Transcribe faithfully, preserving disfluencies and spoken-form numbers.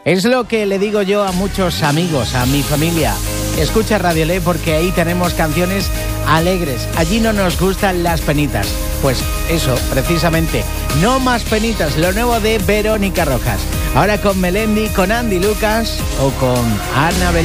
Es lo que le digo yo a muchos amigos, a mi familia. Escucha Radio Le porque ahí tenemos canciones alegres. Allí no nos gustan las penitas. Pues eso, precisamente. No más penitas, lo nuevo de Verónica Rojas. Ahora con Melendi, con Andy Lucas o con Ana Belén.